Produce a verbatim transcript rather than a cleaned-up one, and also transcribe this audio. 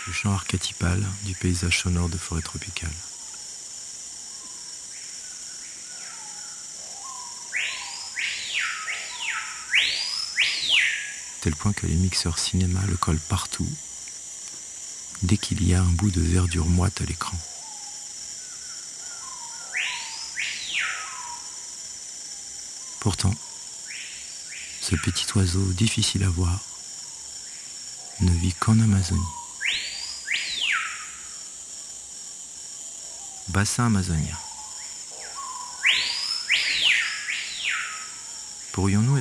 Le chant archétypal du paysage sonore de forêt tropicale. Tel point que les mixeurs cinéma le collent partout, dès qu'il y a un bout de verdure moite à l'écran. Pourtant, ce petit oiseau difficile à voir ne vit qu'en Amazonie. Bassin amazonien. Pourrions-nous être plus précis ?